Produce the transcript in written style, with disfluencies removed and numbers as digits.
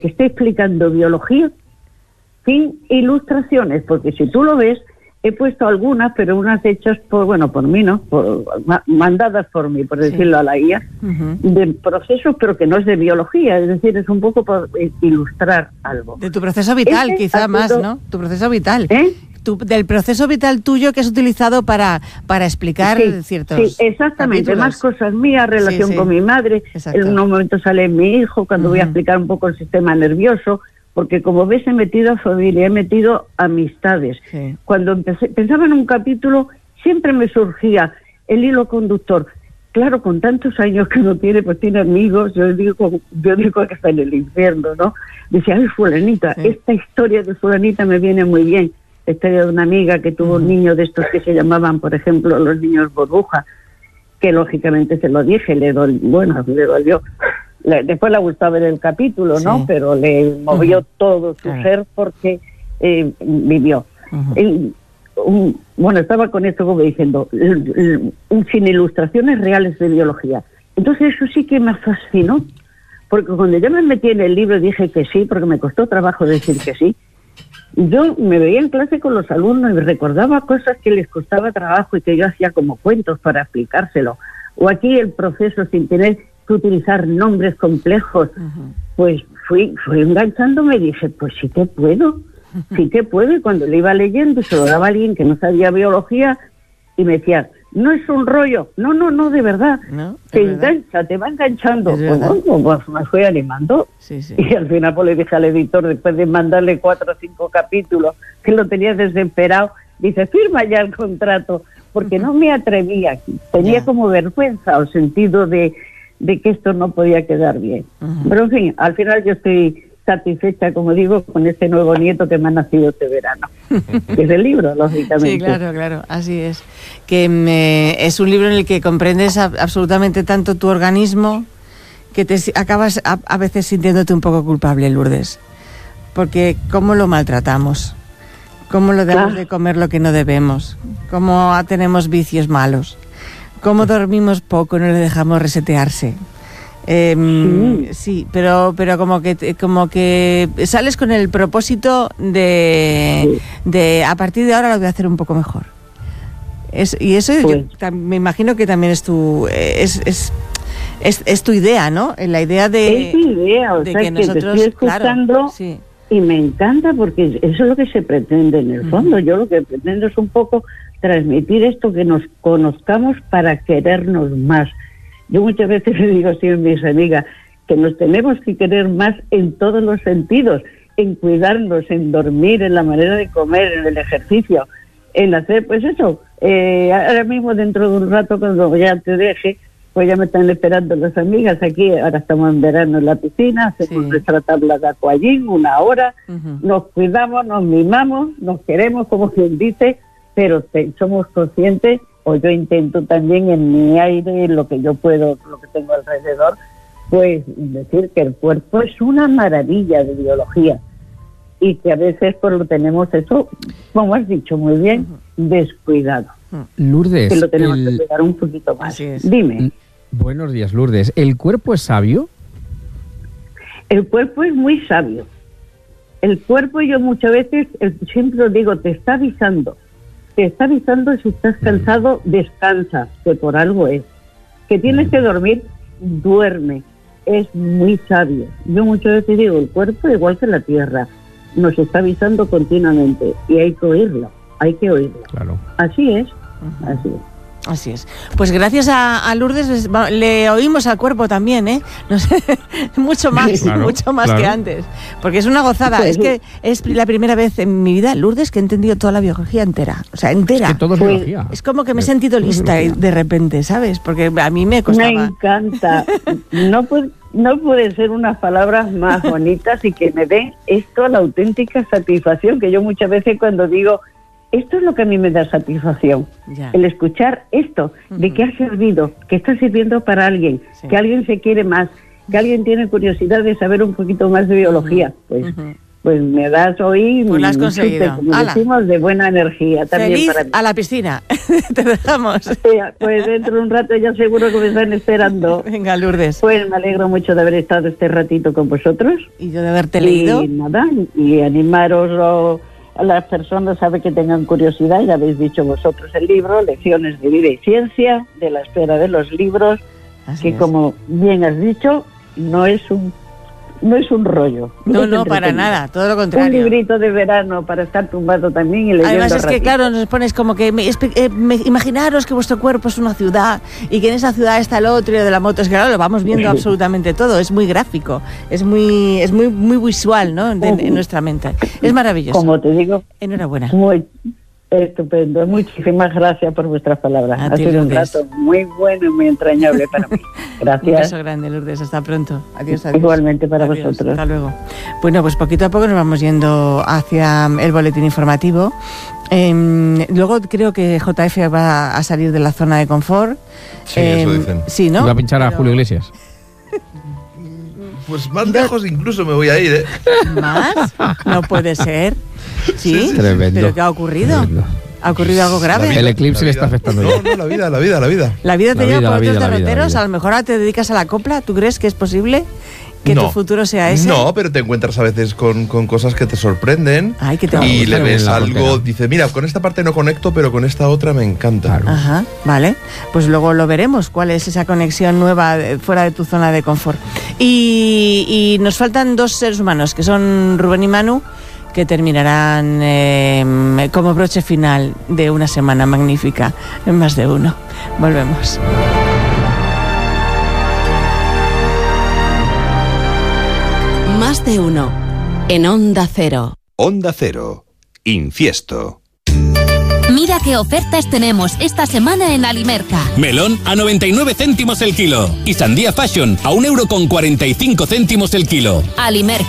que esté explicando biología sin ilustraciones, porque si tú lo ves, he puesto algunas, pero unas hechas por mí, ¿no? Mandadas por mí, por decirlo a la IA, de procesos, pero que no es de biología, es decir, es un poco por ilustrar algo. De tu proceso vital, quizá más, ¿no? Tu proceso vital. Del proceso vital tuyo que has utilizado para explicar ciertos... Sí, exactamente, capítulos. Más cosas mías, relación con mi madre, en un momento sale mi hijo, cuando voy a explicar un poco el sistema nervioso, porque como ves he metido familia, he metido amistades. Sí. Cuando pensaba en un capítulo, siempre me surgía el hilo conductor. Claro, con tantos años que uno tiene, pues tiene amigos, yo digo que está en el infierno, ¿no? Decía, ay, fulanita, esta historia de fulanita me viene muy bien. La historia de una amiga que tuvo un niño de estos que se llamaban, por ejemplo, los niños burbuja, que lógicamente se lo dije, le dolió. Después le gustaba ver el capítulo, ¿no? Pero le movió todo su ser porque vivió. Estaba con esto como diciendo, sin ilustraciones reales de biología. Entonces eso sí que me fascinó, porque cuando yo me metí en el libro dije que sí, porque me costó trabajo decir que sí. Yo me veía en clase con los alumnos y recordaba cosas que les costaba trabajo y que yo hacía como cuentos para explicárselo. O aquí el proceso sin tener que utilizar nombres complejos. Pues fui enganchándome y dije, pues sí que puedo. Y cuando le iba leyendo y se lo daba a alguien que no sabía biología y me decía, no es un rollo, no, de verdad, te engancha, te va enganchando. Pues me fui animando y al final pues le dije al editor, después de mandarle 4 o 5 capítulos, que lo tenía desesperado, dice, firma ya el contrato, porque no me atrevía, tenía como vergüenza o sentido de que esto no podía quedar bien. Pero en fin, al final yo estoy satisfecha, como digo, con este nuevo nieto que me ha nacido este verano, que es el libro, lógicamente. Sí, claro, así es. Que es un libro en el que comprendes absolutamente tanto tu organismo que te acabas a veces sintiéndote un poco culpable, Lourdes, porque cómo lo maltratamos, cómo lo damos de comer lo que no debemos, cómo tenemos vicios malos, cómo dormimos poco, no le dejamos resetearse. Sí, pero como que sales con el propósito de a partir de ahora lo voy a hacer un poco mejor. Y eso yo me imagino que también es tu es tu idea, ¿no? La idea de, es mi idea, o de sea, que nosotros, te estoy escuchando, y me encanta porque eso es lo que se pretende en el fondo. Yo lo que pretendo es un poco transmitir esto, que nos conozcamos para querernos más. Yo muchas veces le digo así a mis amigas que nos tenemos que querer más en todos los sentidos, en cuidarnos, en dormir, en la manera de comer, en el ejercicio, en hacer, pues eso. Ahora mismo, dentro de un rato, cuando ya te deje, pues ya me están esperando las amigas aquí. Ahora estamos en verano en la piscina, hacemos nuestra tabla de aquagym, 1 hora, nos cuidamos, nos mimamos, nos queremos, como quien dice, pero somos conscientes, o yo intento también en mi aire, lo que yo puedo, lo que tengo alrededor, pues decir que el cuerpo es una maravilla de biología y que a veces pues lo tenemos eso, como has dicho muy bien, descuidado. Lourdes, que lo tenemos que cuidar un poquito más. Dime. Buenos días, Lourdes. ¿El cuerpo es sabio? El cuerpo es muy sabio. El cuerpo, yo muchas veces, siempre digo, te está avisando si estás cansado, descansa, que por algo es. Que tienes que dormir, duerme. Es muy sabio. Yo muchas veces digo, el cuerpo, igual que la tierra, nos está avisando continuamente y hay que oírlo. Claro. Así es. Así es. Pues gracias a Lourdes le oímos al cuerpo también, ¿eh? No sé, mucho más que antes. Porque es una gozada. Es que es la primera vez en mi vida, Lourdes, que he entendido toda la biología entera. O sea, entera. Es que todo es biología. Es como que me he sentido lista de repente, ¿sabes? Porque a mí me costaba. Me encanta. No puede ser unas palabras más bonitas y que me den esto la auténtica satisfacción, que yo muchas veces cuando digo, esto es lo que a mí me da satisfacción, el escuchar esto, de que ha servido, que está sirviendo para alguien, que alguien se quiere más, que alguien tiene curiosidad de saber un poquito más de biología, pues Pues me das hoy Pues lo has conseguido. chute, como ¡Hala! decimos, de buena energía también Feliz para mí. a la piscina. Te dejamos. Pues dentro de un rato ya seguro que me están esperando. Venga, Lourdes. Pues me alegro mucho de haber estado este ratito con vosotros. Y yo de haberte leído. Y nada, y animaros a las personas a ver que tengan curiosidad. Ya habéis dicho vosotros el libro, Lecciones de Vida y Ciencia, de la espera de los libros, Así que es. como bien has dicho, no es un rollo. No, Es no, para entretenido. nada, todo lo Un contrario. librito de verano para estar tumbado también y leyendo Además es que, ratito. claro, nos pones como que imaginaros que vuestro cuerpo es una ciudad y que en esa ciudad está el otro y lo de la moto. Es que, claro, lo vamos viendo absolutamente todo. Es muy gráfico, es muy visual, ¿no? En nuestra mente. Es maravilloso. Como te digo, Enhorabuena. muy estupendo. Muchísimas gracias por vuestras palabras. A Ha ti, sido un Lourdes. rato muy bueno y muy entrañable para mí. Un Gracias. beso grande, Lourdes. Hasta pronto. Adiós, adiós. Igualmente para Adiós, vosotros. Hasta luego. Bueno, pues poquito a poco nos vamos yendo hacia el boletín informativo. Luego creo que JF va a salir de la zona de confort. Sí, eso dicen. Sí, ¿no? Iba a pinchar a Pero- Julio Iglesias. Pues más lejos incluso me voy a ir, ¿eh? ¿Más? No puede ser. ¿Sí? Sí. Tremendo. ¿Pero qué ha ocurrido? Tremendo. ¿Ha ocurrido algo grave? El eclipse le está afectando No, ya. no, la vida. ¿La vida te La lleva vida, por la vida, otros la vida, derroteros? la vida. A lo mejor ahora te dedicas a la copla. ¿Tú crees que es posible que tu futuro sea ese? No, pero te encuentras a veces con cosas que te sorprenden. Ay, que te Claro, y pues le claro, ves en la algo, frontera. dice, mira, con esta parte no conecto, pero con esta otra me encanta. Claro. Ajá, vale. Pues luego lo veremos, cuál es esa conexión nueva fuera de tu zona de confort. Y nos faltan dos seres humanos, que son Rubén y Manu, que terminarán como broche final de una semana magnífica en Más de Uno. Volvemos. Más de uno. En Onda Cero. Onda Cero. Infiesto. Mira qué ofertas tenemos esta semana en Alimerca. Melón a 99 céntimos el kilo. Y sandía fashion a 1,45 € el kilo. Alimerca.